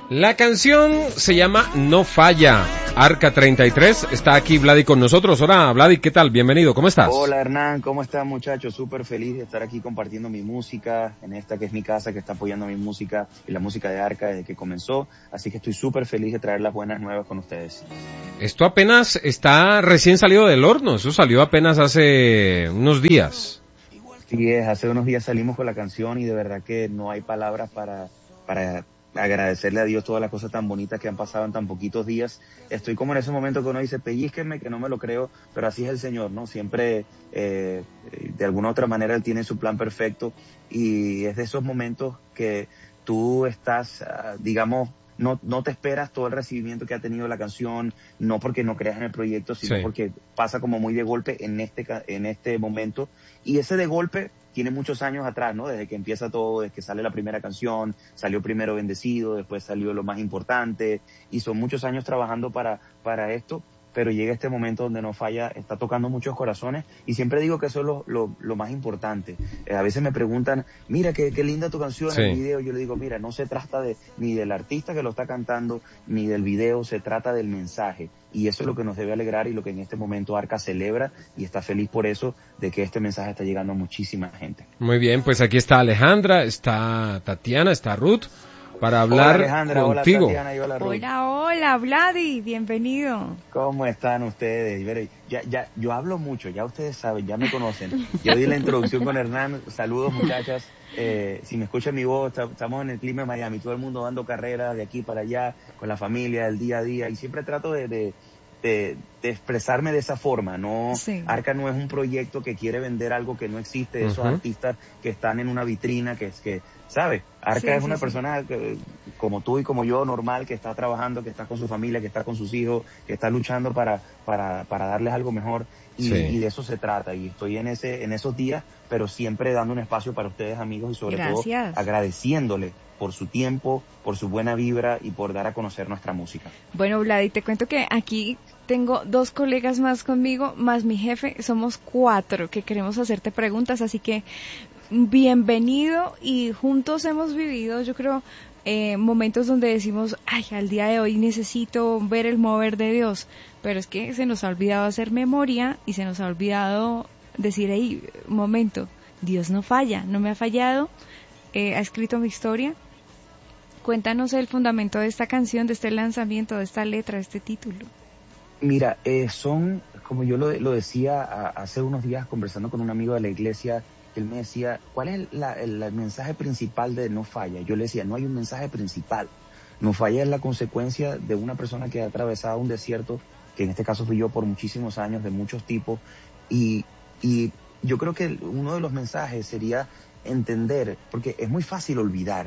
La canción se llama No Falla. Arca 33, está aquí Vladi con nosotros. Hola Vladi, ¿qué tal? Bienvenido, ¿cómo estás? Hola Hernán, ¿cómo estás muchachos? Súper feliz de estar aquí compartiendo mi música, en esta que es mi casa, que está apoyando mi música y la música de Arca desde que comenzó. Así que estoy súper feliz de traer las buenas nuevas con ustedes. Esto apenas está recién salido del horno, eso salió apenas hace unos días. Sí, hace unos días salimos con la canción y de verdad que no hay palabras para agradecerle a Dios todas las cosas tan bonitas que han pasado en tan poquitos días. Estoy como en ese momento que uno dice, pellízquenme, que no me lo creo, pero así es el Señor, ¿no? Siempre, de alguna u otra manera, Él tiene su plan perfecto y es de esos momentos que tú estás, digamos, no te esperas todo el recibimiento que ha tenido la canción, no porque no creas en el proyecto, sino porque pasa como muy de golpe en este momento. Y ese de golpe tiene muchos años atrás, ¿no? Desde que empieza todo, desde que sale la primera canción, salió primero Bendecido, después salió Lo Más Importante, y son muchos años trabajando para esto, pero llega este momento donde No Falla, está tocando muchos corazones, y siempre digo que eso es lo más importante. A veces me preguntan, mira, qué linda tu canción, el video, yo le digo, mira, no se trata ni del artista que lo está cantando, ni del video, se trata del mensaje, y eso es lo que nos debe alegrar y lo que en este momento Arca celebra, y está feliz por eso, de que este mensaje está llegando a muchísima gente. Muy bien, pues aquí está Alejandra, está Tatiana, está Ruth, para hablar hola Alejandra, contigo. Hola Tatiana y hola Ruth. Hola Vladi, bienvenido. ¿Cómo están ustedes? Yo hablo mucho, ya ustedes saben, ya me conocen. Yo di la introducción con Hernán, saludos muchachas. Si me escuchan mi voz, estamos en el clima de Miami, todo el mundo dando carreras de aquí para allá, con la familia, el día a día, y siempre trato de expresarme de esa forma, ¿no? Sí. Arca no es un proyecto que quiere vender algo que no existe, esos artistas que están en una vitrina, ¿sabes? Arca es una persona como tú y como yo, normal, que está trabajando, que está con su familia, que está con sus hijos, que está luchando para darles algo mejor, y de eso se trata, y estoy en esos días, pero siempre dando un espacio para ustedes, amigos, y sobre todo agradeciéndole por su tiempo, por su buena vibra y por dar a conocer nuestra música. Bueno, Vladi, te cuento que aquí tengo 2 colegas más conmigo, más mi jefe, somos 4 que queremos hacerte preguntas, así que bienvenido, y juntos hemos vivido, yo creo, momentos donde decimos, ay, al día de hoy necesito ver el mover de Dios, pero es que se nos ha olvidado hacer memoria y se nos ha olvidado decir, hey, un momento, Dios no falla, no me ha fallado, ha escrito mi historia. Cuéntanos el fundamento de esta canción, de este lanzamiento, de esta letra, de este título. Mira, son, como yo lo decía hace unos días conversando con un amigo de la iglesia, él me decía, ¿cuál es el mensaje principal de No Falla? Yo le decía, no hay un mensaje principal. No Falla es la consecuencia de una persona que ha atravesado un desierto, que en este caso fui yo, por muchísimos años, de muchos tipos, y yo creo que uno de los mensajes sería entender, porque es muy fácil olvidar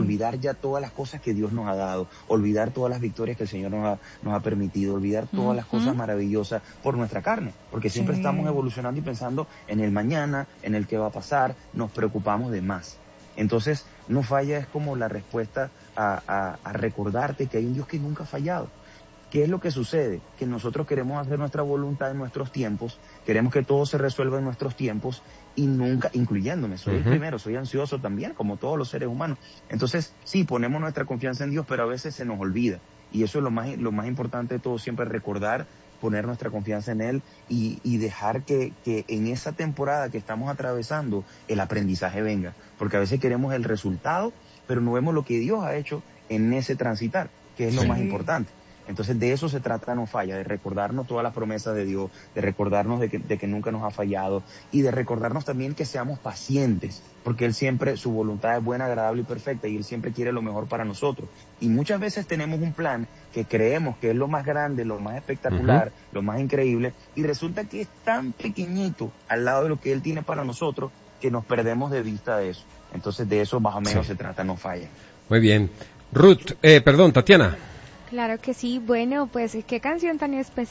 ya todas las cosas que Dios nos ha dado, olvidar todas las victorias que el Señor nos ha permitido, olvidar todas las cosas maravillosas por nuestra carne, porque siempre estamos evolucionando y pensando en el mañana, en el que va a pasar, nos preocupamos de más. Entonces, No Falla es como la respuesta a recordarte que hay un Dios que nunca ha fallado. ¿Qué es lo que sucede? Que nosotros queremos hacer nuestra voluntad en nuestros tiempos, queremos que todo se resuelva en nuestros tiempos, y nunca, incluyéndome, soy el primero, soy ansioso también, como todos los seres humanos. Entonces, sí, ponemos nuestra confianza en Dios, pero a veces se nos olvida. Y eso es lo más importante de todo, siempre recordar, poner nuestra confianza en Él y dejar que en esa temporada que estamos atravesando, el aprendizaje venga. Porque a veces queremos el resultado, pero no vemos lo que Dios ha hecho en ese transitar, que es lo más importante. Entonces de eso se trata No Falla, de recordarnos todas las promesas de Dios, de recordarnos de que nunca nos ha fallado, y de recordarnos también que seamos pacientes, porque Él siempre, su voluntad es buena, agradable y perfecta, y Él siempre quiere lo mejor para nosotros. Y muchas veces tenemos un plan que creemos que es lo más grande, lo más espectacular, lo más increíble, y resulta que es tan pequeñito al lado de lo que Él tiene para nosotros, que nos perdemos de vista de eso. Entonces de eso más o menos se trata No Falla. Muy bien. Ruth, Tatiana. Claro que sí, bueno, pues qué canción tan especial,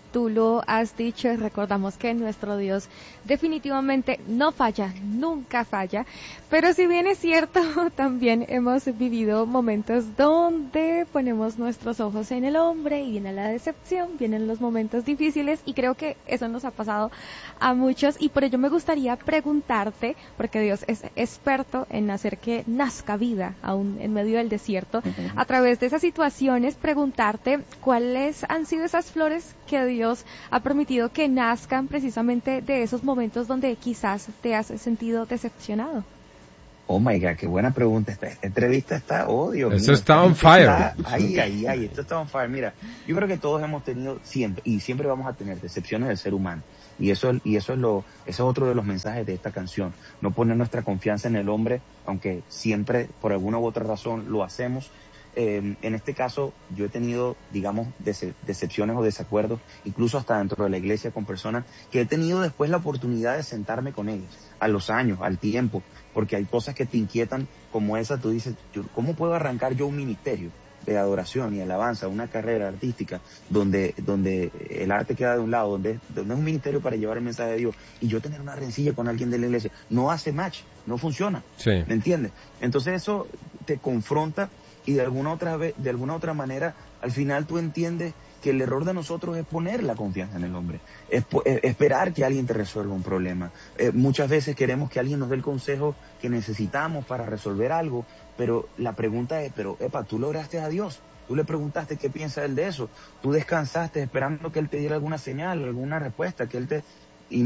tú lo has dicho, recordamos que nuestro Dios definitivamente no falla, nunca falla, pero si bien es cierto, también hemos vivido momentos donde ponemos nuestros ojos en el hombre y viene la decepción, vienen los momentos difíciles y creo que eso nos ha pasado a muchos y por ello me gustaría preguntarte, porque Dios es experto en hacer que nazca vida aún en medio del desierto, a través de esas situaciones preguntarte cuáles han sido esas flores que Dios ha permitido que nazcan precisamente de esos momentos donde quizás te has sentido decepcionado. Oh my God, qué buena pregunta. Esta entrevista está, oh Dios mío. Eso está on fire. Esto está on fire. Mira, yo creo que todos hemos tenido siempre, y siempre vamos a tener decepciones del ser humano. Y eso es otro de los mensajes de esta canción. No poner nuestra confianza en el hombre, aunque siempre, por alguna u otra razón, lo hacemos. En este caso, yo he tenido, digamos, decepciones o desacuerdos, incluso hasta dentro de la iglesia con personas que he tenido después la oportunidad de sentarme con ellos, a los años, al tiempo, porque hay cosas que te inquietan como esa. Tú dices, ¿cómo puedo arrancar yo un ministerio de adoración y alabanza, una carrera artística donde el arte queda de un lado, donde es un ministerio para llevar el mensaje de Dios, y yo tener una rencilla con alguien de la iglesia? No hace match, no funciona, sí. ¿Me entiendes? Entonces eso te confronta y de alguna otra manera al final tú entiendes que el error de nosotros es poner la confianza en el hombre, es esperar que alguien te resuelva un problema. Muchas veces queremos que alguien nos dé el consejo que necesitamos para resolver algo, pero la pregunta es, tú le oraste a Dios, tú le preguntaste qué piensa él de eso, tú descansaste esperando que él te diera alguna señal, alguna respuesta, y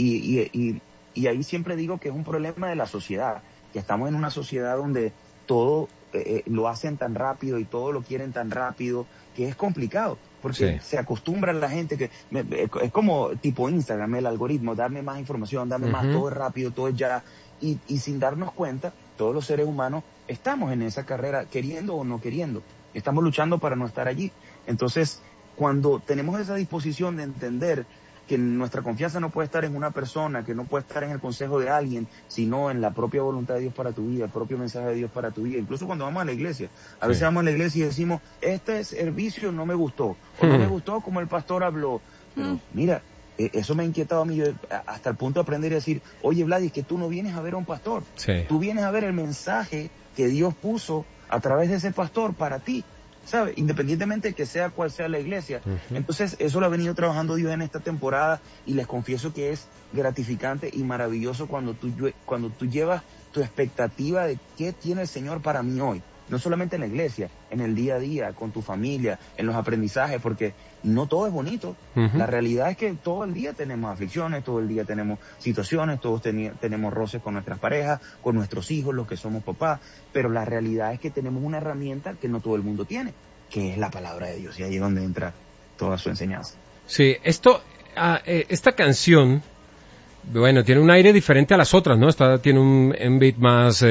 ahí siempre digo que es un problema de la sociedad, que estamos en una sociedad donde todo lo hacen tan rápido y todo lo quieren tan rápido, que es complicado, porque se acostumbra la gente que es como tipo Instagram, el algoritmo, darme más información, darme más, todo es rápido, todo es ya, y sin darnos cuenta, todos los seres humanos estamos en esa carrera, queriendo o no queriendo, estamos luchando para no estar allí. Entonces, cuando tenemos esa disposición de entender que nuestra confianza no puede estar en una persona, que no puede estar en el consejo de alguien, sino en la propia voluntad de Dios para tu vida, el propio mensaje de Dios para tu vida. Incluso cuando vamos a la iglesia, a veces vamos a la iglesia y decimos, este servicio no me gustó, o no me gustó como el pastor habló. Pero mira, eso me ha inquietado a mí, hasta el punto de aprender y decir, oye Vladi, es que tú no vienes a ver a un pastor, tú vienes a ver el mensaje que Dios puso a través de ese pastor para ti, ¿sabes? Independientemente de que sea cual sea la iglesia. Entonces, eso lo ha venido trabajando Dios en esta temporada, y les confieso que es gratificante y maravilloso cuando tú llevas tu expectativa de qué tiene el Señor para mí hoy. No solamente en la iglesia, en el día a día, con tu familia, en los aprendizajes, porque no todo es bonito. La realidad es que todo el día tenemos aflicciones, todo el día tenemos situaciones, todos tenemos roces con nuestras parejas, con nuestros hijos, los que somos papás, pero la realidad es que tenemos una herramienta que no todo el mundo tiene, que es la palabra de Dios, y ahí es donde entra toda su enseñanza. Sí, esta canción, bueno, tiene un aire diferente a las otras, ¿no? Tiene un beat más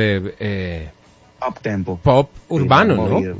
up tempo, pop urbano, ¿no?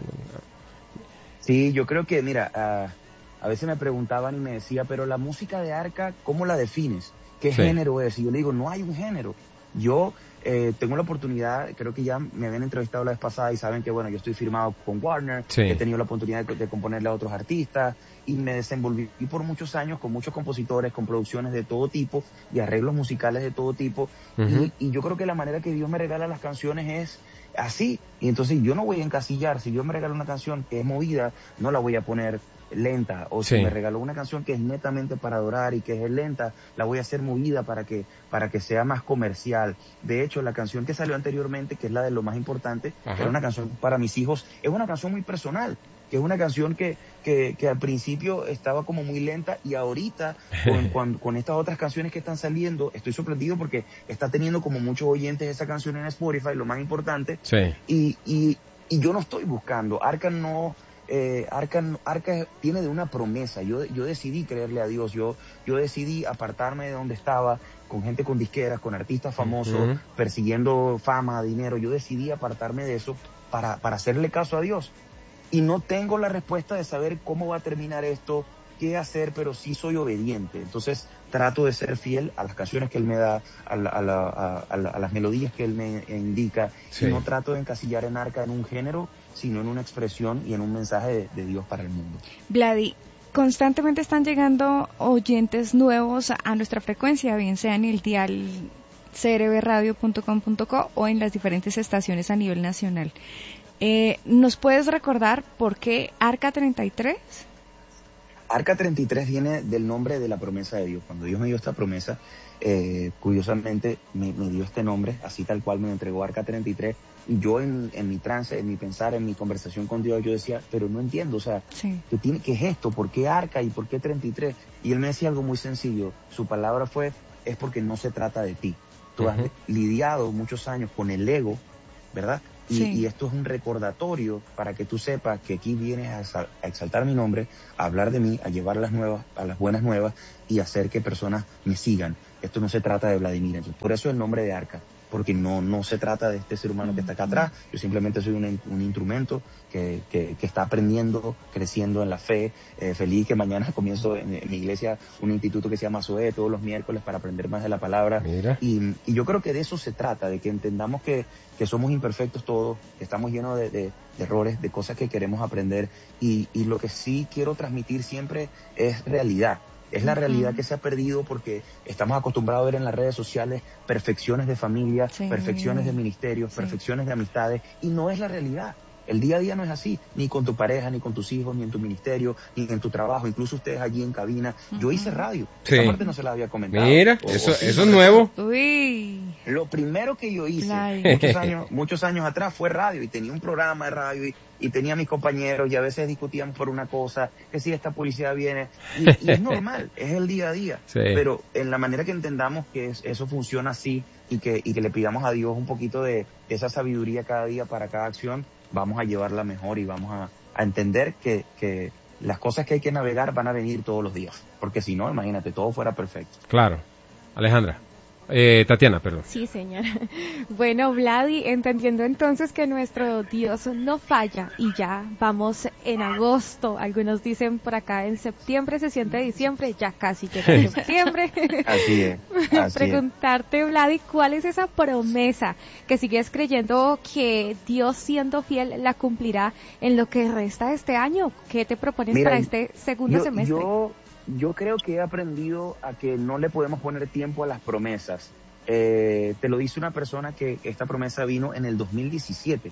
Sí, yo creo que, mira, a veces me preguntaban y me decía, pero la música de Arca, ¿cómo la defines? ¿Qué género es? Y yo le digo, no hay un género. Yo tengo la oportunidad, creo que ya me habían entrevistado la vez pasada y saben que, bueno, yo estoy firmado con Warner, he tenido la oportunidad de componerle a otros artistas, y me desenvolví por muchos años con muchos compositores, con producciones de todo tipo y arreglos musicales de todo tipo, y yo creo que la manera que Dios me regala las canciones es así, y entonces yo no voy a encasillar. Si Dios me regala una canción que es movida, no la voy a poner lenta, o si me regaló una canción que es netamente para adorar y que es lenta, la voy a hacer movida para que sea más comercial. De hecho, la canción que salió anteriormente, que es la de lo más importante, que era una canción para mis hijos, es una canción muy personal, que es una canción que al principio estaba como muy lenta, y ahorita con estas otras canciones que están saliendo, estoy sorprendido porque está teniendo como muchos oyentes esa canción en Spotify, lo más importante, y yo no estoy buscando, Arca tiene de una promesa. Yo decidí creerle a Dios, yo decidí apartarme de donde estaba, con gente con disqueras, con artistas famosos, persiguiendo fama, dinero. Yo decidí apartarme de eso para hacerle caso a Dios. Y no tengo la respuesta de saber cómo va a terminar esto, qué hacer, pero sí soy obediente. Entonces trato de ser fiel a las canciones que Él me da, a las melodías que Él me indica, y no trato de encasillar en Arca en un género, sino en una expresión y en un mensaje de Dios para el mundo. Vladi, constantemente están llegando oyentes nuevos a nuestra frecuencia, bien sea en el dial crbradio.com.co o en las diferentes estaciones a nivel nacional. ¿Nos puedes recordar por qué Arca 33? Arca 33 viene del nombre de la promesa de Dios. Cuando Dios me dio esta promesa, curiosamente me dio este nombre, así tal cual me lo entregó Arca 33. Y yo en mi trance, en mi pensar, en mi conversación con Dios, yo decía, pero no entiendo, o sea, Sí. ¿qué es esto? ¿Por qué Arca y por qué 33? Y él me decía algo muy sencillo. Su palabra fue, es porque no se trata de ti. Tú has lidiado muchos años con el ego, ¿verdad? Y esto es un recordatorio para que tú sepas que aquí vienes a exaltar mi nombre, a hablar de mí, a llevar las buenas nuevas y hacer que personas me sigan. Esto no se trata de Vladimir. Entonces, por eso el nombre de Arca, porque no se trata de este ser humano que está acá atrás. Yo simplemente soy un instrumento que está aprendiendo, creciendo en la fe. Feliz que mañana comienzo en mi iglesia un instituto que se llama SOE todos los miércoles para aprender más de la palabra. Y yo creo que de eso se trata, de que entendamos que somos imperfectos todos, que estamos llenos de errores, de cosas que queremos aprender. Y lo que sí quiero transmitir siempre es realidad. Es la realidad que se ha perdido porque estamos acostumbrados a ver en las redes sociales perfecciones de familia, perfecciones de ministerios, perfecciones de amistades, y no es la realidad. El día a día no es así, ni con tu pareja, ni con tus hijos, ni en tu ministerio, ni en tu trabajo, incluso ustedes allí en cabina. Yo hice radio, esa parte no se la había comentado. Mira, eso es nuevo. Uy. Lo primero que yo hice muchos años atrás fue radio, y tenía un programa de radio y tenía a mis compañeros y a veces discutíamos por una cosa, que si esta publicidad viene, y es normal, es el día a día, pero en la manera que entendamos que eso funciona así y que le pidamos a Dios un poquito de esa sabiduría cada día para cada acción, vamos a llevarla mejor y vamos a entender que las cosas que hay que navegar van a venir todos los días, porque si no, imagínate, todo fuera perfecto. Claro. Alejandra. Tatiana, perdón. Sí, señora. Bueno, Vladi, entendiendo entonces que nuestro Dios no falla y ya vamos en agosto, algunos dicen por acá en septiembre se siente diciembre, ya casi llega septiembre. Así es. Preguntarte, Vladi, ¿cuál es esa promesa que sigues creyendo que Dios siendo fiel la cumplirá en lo que resta de este año? ¿Qué te propones para este segundo semestre? Yo creo que he aprendido a que no le podemos poner tiempo a las promesas. Te lo dice una persona que esta promesa vino en el 2017,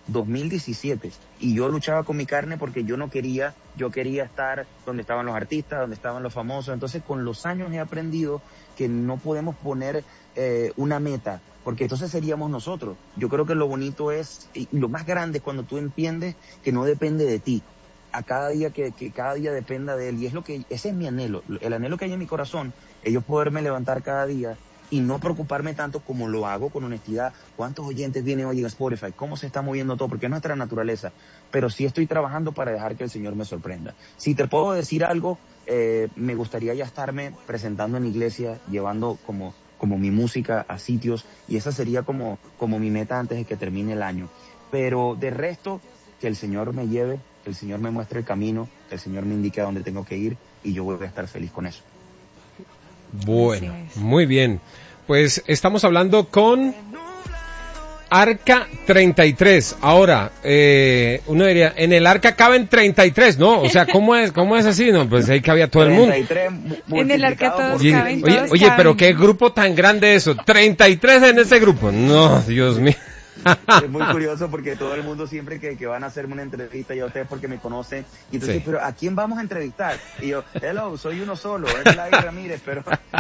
y yo luchaba con mi carne porque yo quería estar donde estaban los artistas, donde estaban los famosos. Entonces con los años he aprendido que no podemos poner una meta, porque entonces seríamos nosotros. Yo creo que lo bonito es, y lo más grande es cuando tú entiendes que no depende de ti, a cada día que cada día dependa de él, y ese es mi anhelo, el anhelo que hay en mi corazón, es yo poderme levantar cada día y no preocuparme tanto como lo hago con honestidad. ¿Cuántos oyentes vienen hoy en Spotify? ¿Cómo se está moviendo todo? Porque es nuestra naturaleza, pero sí estoy trabajando para dejar que el Señor me sorprenda. Si te puedo decir algo, me gustaría ya estarme presentando en iglesia, llevando como mi música a sitios, y esa sería como mi meta antes de que termine el año. Pero de resto, que el Señor me lleve, que el Señor me muestre el camino, que el Señor me indique a dónde tengo que ir, y yo voy a estar feliz con eso. Bueno, muy bien. Pues estamos hablando con Arca 33. Ahora, uno diría, en el Arca caben 33, ¿no? O sea, ¿cómo es así? No, pues ahí cabía todo el mundo. 33 en el Arca todos caben, oye, pero qué grupo tan grande eso. 33 en ese grupo. No, Dios mío. Es muy curioso porque todo el mundo siempre que van a hacerme una entrevista, ya ustedes porque me conocen, y entonces, pero ¿a quién vamos a entrevistar? Y yo, hello, soy uno solo, es Vladi Ramírez, pero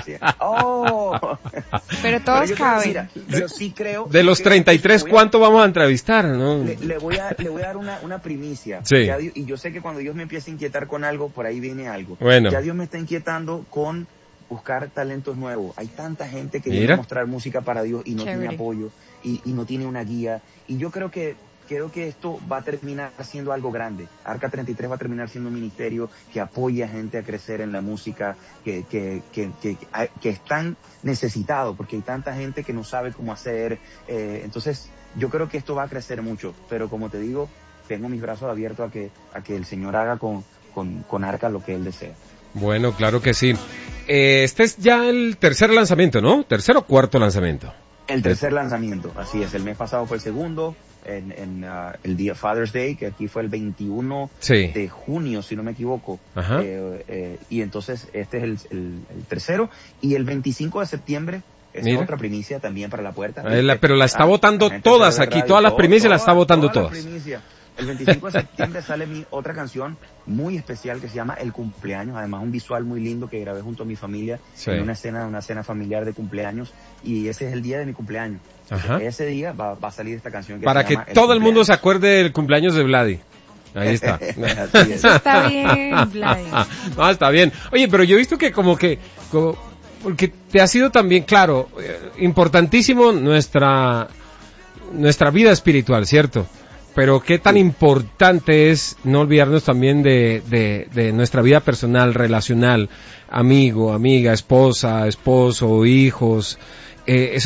pero todos caben. Pero sí creo. De los 33, ¿cuánto vamos a entrevistar? ¿No? Le voy a dar una primicia. Sí. Y yo sé que cuando Dios me empieza a inquietar con algo, por ahí viene algo. Bueno. Ya Dios me está inquietando con buscar talentos nuevos. Hay tanta gente que quiere mostrar música para Dios y no tiene apoyo y no tiene una guía. Y yo creo que esto va a terminar siendo algo grande. Arca 33 va a terminar siendo un ministerio que apoya a gente a crecer en la música, que están necesitados, porque hay tanta gente que no sabe cómo hacer. Entonces, yo creo que esto va a crecer mucho. Pero como te digo, tengo mis brazos abiertos a que el Señor haga con Arca lo que Él desea. Bueno, claro que sí. Este es ya el tercer lanzamiento, ¿no? ¿Tercer o cuarto lanzamiento? El tercer lanzamiento, así es. El mes pasado fue el segundo, el día Father's Day, que aquí fue el 21 de junio, si no me equivoco. Y entonces este es el tercero. Y el 25 de septiembre es otra primicia también para la puerta. Pero la está votando todas aquí, todas las primicias las está votando todas. El 25 de septiembre sale mi otra canción muy especial que se llama El Cumpleaños, además un visual muy lindo que grabé junto a mi familia en una cena familiar de cumpleaños, y ese es el día de mi cumpleaños. Ese día va a salir esta canción que para que todo el mundo se acuerde del cumpleaños de Vladi. Ahí está. Está bien, Vladi. No, está bien. Oye, pero yo he visto que porque te ha sido también, claro, importantísimo nuestra vida espiritual, ¿cierto? Pero qué tan importante es no olvidarnos también de nuestra vida personal, relacional, amigo, amiga, esposa, esposo, hijos. Eso